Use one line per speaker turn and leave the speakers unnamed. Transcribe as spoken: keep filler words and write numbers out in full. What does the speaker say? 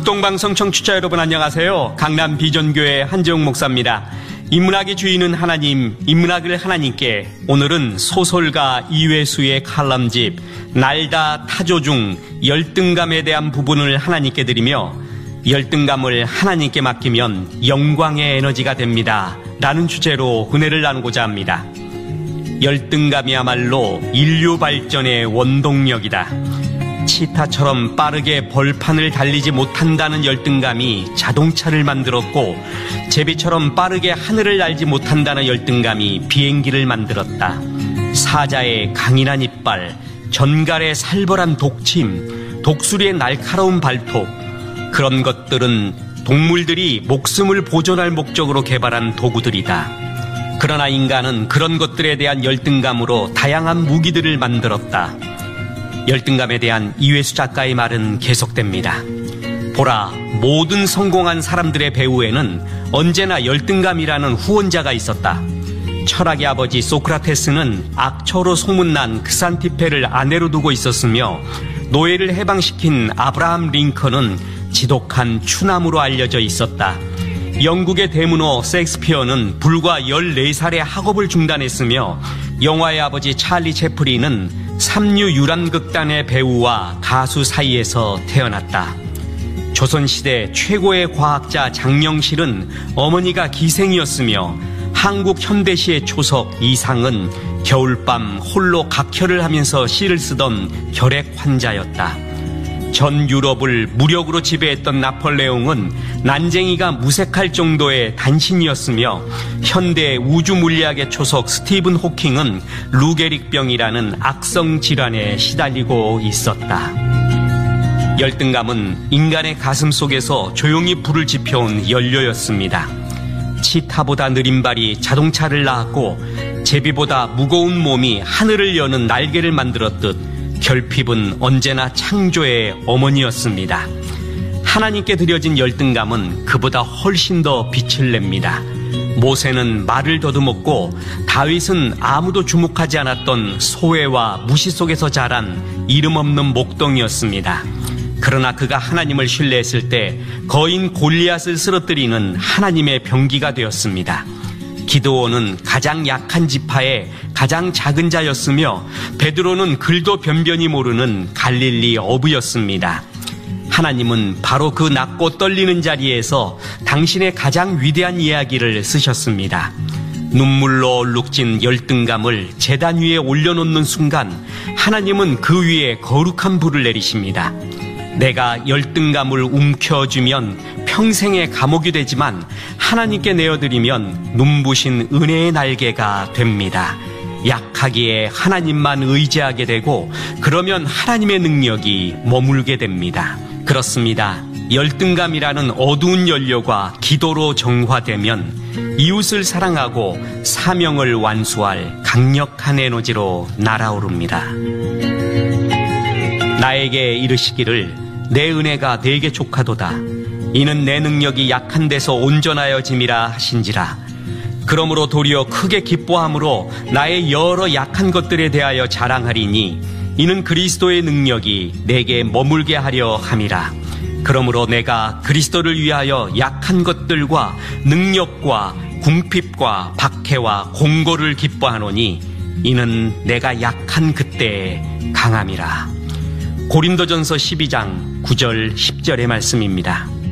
극동방송 청취자 여러분 안녕하세요. 강남 비전교회 한재웅 목사입니다. 인문학의 주인은 하나님, 인문학을 하나님께. 오늘은 소설가 이회수의 칼럼집 날다 타조 중 열등감에 대한 부분을 하나님께 드리며 열등감을 하나님께 맡기면 영광의 에너지가 됩니다 라는 주제로 은혜를 나누고자 합니다. 열등감이야말로 인류 발전의 원동력이다. 치타처럼 빠르게 벌판을 달리지 못한다는 열등감이 자동차를 만들었고, 제비처럼 빠르게 하늘을 날지 못한다는 열등감이 비행기를 만들었다. 사자의 강인한 이빨, 전갈의 살벌한 독침, 독수리의 날카로운 발톱, 그런 것들은 동물들이 목숨을 보존할 목적으로 개발한 도구들이다. 그러나 인간은 그런 것들에 대한 열등감으로 다양한 무기들을 만들었다. 열등감에 대한 이회수 작가의 말은 계속됩니다. 보라, 모든 성공한 사람들의 배후에는 언제나 열등감이라는 후원자가 있었다. 철학의 아버지 소크라테스는 악처로 소문난 크산티페를 아내로 두고 있었으며, 노예를 해방시킨 아브라함 링컨은 지독한 추남으로 알려져 있었다. 영국의 대문호 셰익스피어는 불과 열네 살에 학업을 중단했으며, 영화의 아버지 찰리 채플린은 삼류 유람극단의 배우와 가수 사이에서 태어났다. 조선시대 최고의 과학자 장영실은 어머니가 기생이었으며, 한국 현대시의 초석 이상은 겨울밤 홀로 각혈을 하면서 시를 쓰던 결핵 환자였다. 전 유럽을 무력으로 지배했던 나폴레옹은 난쟁이가 무색할 정도의 단신이었으며, 현대 우주물리학의 초석 스티븐 호킹은 루게릭병이라는 악성 질환에 시달리고 있었다. 열등감은 인간의 가슴 속에서 조용히 불을 지펴온 연료였습니다. 치타보다 느린 발이 자동차를 낳았고, 제비보다 무거운 몸이 하늘을 여는 날개를 만들었듯 결핍은 언제나 창조의 어머니였습니다. 하나님께 드려진 열등감은 그보다 훨씬 더 빛을 냅니다. 모세는 말을 더듬었고, 다윗은 아무도 주목하지 않았던 소외와 무시 속에서 자란 이름 없는 목동이었습니다. 그러나 그가 하나님을 신뢰했을 때 거인 골리앗을 쓰러뜨리는 하나님의 병기가 되었습니다. 기드온은 가장 약한 지파의 가장 작은 자였으며, 베드로는 글도 변변히 모르는 갈릴리 어부였습니다. 하나님은 바로 그 낮고 떨리는 자리에서 당신의 가장 위대한 이야기를 쓰셨습니다. 눈물로 얼룩진 열등감을 제단 위에 올려놓는 순간 하나님은 그 위에 거룩한 불을 내리십니다. 내가 열등감을 움켜쥐면 평생의 감옥이 되지만 하나님께 내어드리면 눈부신 은혜의 날개가 됩니다. 약하기에 하나님만 의지하게 되고, 그러면 하나님의 능력이 머물게 됩니다. 그렇습니다. 열등감이라는 어두운 연료가 기도로 정화되면 이웃을 사랑하고 사명을 완수할 강력한 에너지로 날아오릅니다. 나에게 이르시기를 내 은혜가 내게 족하도다. 이는 내 능력이 약한 데서 온전하여짐이라 하신지라. 그러므로 도리어 크게 기뻐함으로 나의 여러 약한 것들에 대하여 자랑하리니, 이는 그리스도의 능력이 내게 머물게 하려 함이라. 그러므로 내가 그리스도를 위하여 약한 것들과 능력과 궁핍과 박해와 공고를 기뻐하노니, 이는 내가 약한 그때에 강함이라. 고린도전서 십이 장 구 절 십 절의 말씀입니다.